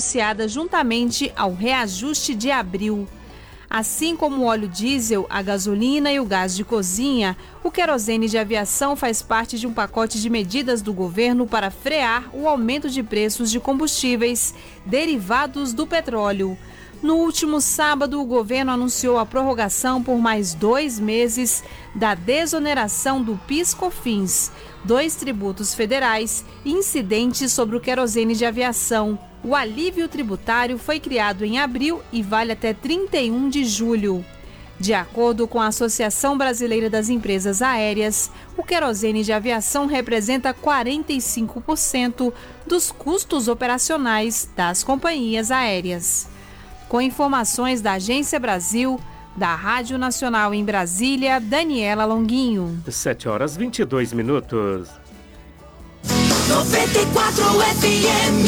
anunciada juntamente ao reajuste de abril. Assim como o óleo diesel, a gasolina e o gás de cozinha, o querosene de aviação faz parte de um pacote de medidas do governo para frear o aumento de preços de combustíveis derivados do petróleo. No último sábado, o governo anunciou a prorrogação por mais 2 meses da desoneração do PIS/COFINS, 2 tributos federais incidentes sobre o querosene de aviação. O alívio tributário foi criado em abril e vale até 31 de julho. De acordo com a Associação Brasileira das Empresas Aéreas, o querosene de aviação representa 45% dos custos operacionais das companhias aéreas. Com informações da Agência Brasil, da Rádio Nacional em Brasília, Daniela Longuinho. 7h22. 94 FM.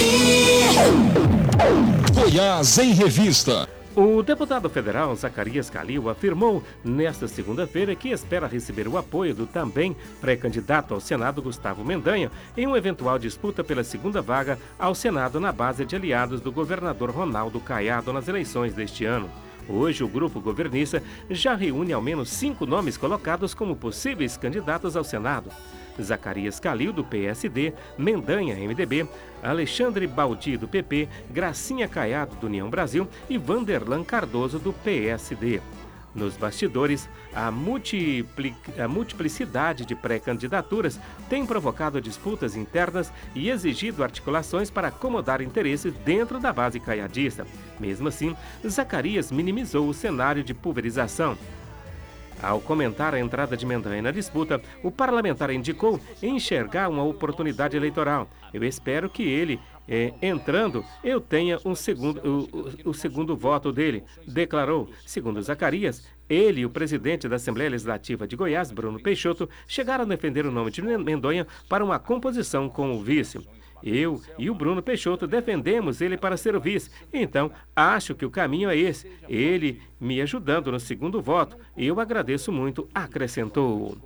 Goiás em Revista. O deputado federal Zacarias Calil afirmou nesta segunda-feira que espera receber o apoio do também pré-candidato ao Senado Gustavo Mendanha em uma eventual disputa pela segunda vaga ao Senado na base de aliados do governador Ronaldo Caiado nas eleições deste ano. Hoje, o grupo governista já reúne ao menos 5 nomes colocados como possíveis candidatos ao Senado. Zacarias Calil, do PSD, Mendanha, MDB, Alexandre Baldi, do PP, Gracinha Caiado, do União Brasil e Vanderlan Cardoso, do PSD. Nos bastidores, a multiplicidade de pré-candidaturas tem provocado disputas internas e exigido articulações para acomodar interesses dentro da base caiadista. Mesmo assim, Zacarias minimizou o cenário de pulverização. Ao comentar a entrada de Mendanha na disputa, o parlamentar indicou enxergar uma oportunidade eleitoral. Eu espero que ele, entrando, eu tenha o segundo voto dele, declarou. Segundo Zacarias, ele e o presidente da Assembleia Legislativa de Goiás, Bruno Peixoto, chegaram a defender o nome de Mendanha para uma composição com o vice. Eu e o Bruno Peixoto defendemos ele para ser o vice, então acho que o caminho é esse. Ele me ajudando no segundo voto, eu agradeço muito, acrescentou.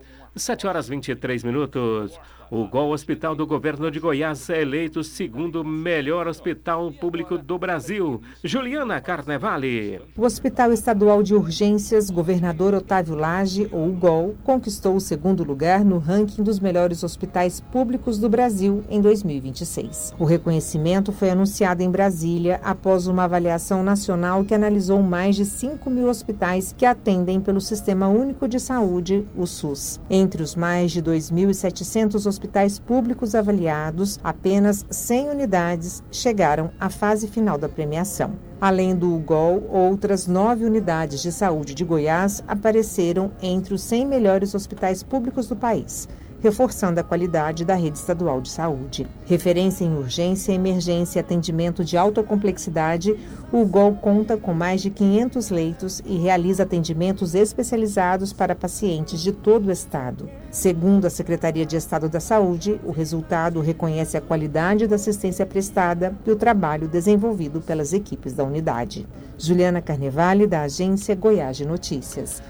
7h23. O GOL Hospital do Governo de Goiás é eleito o segundo melhor hospital público do Brasil. Juliana Carnevale. O Hospital Estadual de Urgências Governador Otávio Lage, ou GOL, conquistou o segundo lugar no ranking dos melhores hospitais públicos do Brasil em 2026. O reconhecimento foi anunciado em Brasília após uma avaliação nacional que analisou mais de 5 mil hospitais que atendem pelo Sistema Único de Saúde, o SUS. Entre os mais de 2.700 hospitais públicos avaliados, apenas 100 unidades chegaram à fase final da premiação. Além do GOL, outras 9 unidades de saúde de Goiás apareceram entre os 100 melhores hospitais públicos do país, reforçando a qualidade da rede estadual de saúde. Referência em urgência, emergência e atendimento de alta complexidade, o GOL conta com mais de 500 leitos e realiza atendimentos especializados para pacientes de todo o estado. Segundo a Secretaria de Estado da Saúde, o resultado reconhece a qualidade da assistência prestada e o trabalho desenvolvido pelas equipes da unidade. Juliana Carnevale, da Agência Goiás de Notícias.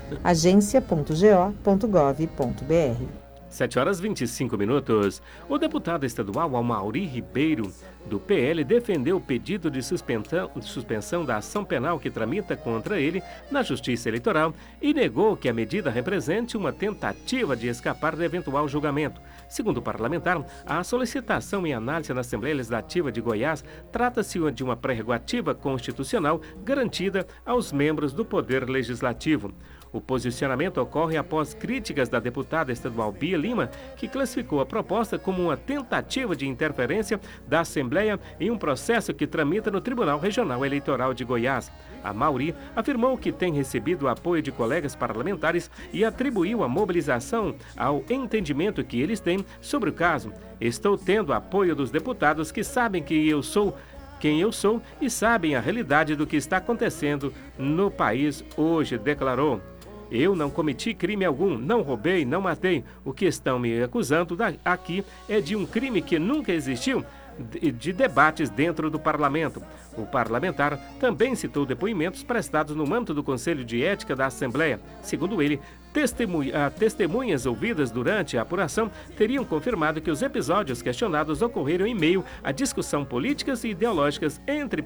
agência.go.gov.br. 7h25. O deputado estadual Amaury Ribeiro, do PL, defendeu o pedido de suspensão da ação penal que tramita contra ele na Justiça Eleitoral e negou que a medida represente uma tentativa de escapar do eventual julgamento. Segundo o parlamentar, a solicitação em análise na Assembleia Legislativa de Goiás trata-se de uma prerrogativa constitucional garantida aos membros do Poder Legislativo. O posicionamento ocorre após críticas da deputada estadual Bia Lima, que classificou a proposta como uma tentativa de interferência da Assembleia em um processo que tramita no Tribunal Regional Eleitoral de Goiás. Amaury afirmou que tem recebido o apoio de colegas parlamentares e atribuiu a mobilização ao entendimento que eles têm sobre o caso. Estou tendo apoio dos deputados que sabem que eu sou quem eu sou e sabem a realidade do que está acontecendo no país hoje, declarou. Eu não cometi crime algum, não roubei, não matei. O que estão me acusando aqui é de um crime que nunca existiu, de debates dentro do parlamento. O parlamentar também citou depoimentos prestados no âmbito do Conselho de Ética da Assembleia. Segundo ele, testemunhas ouvidas durante a apuração teriam confirmado que os episódios questionados ocorreram em meio a discussão políticas e ideológicas entre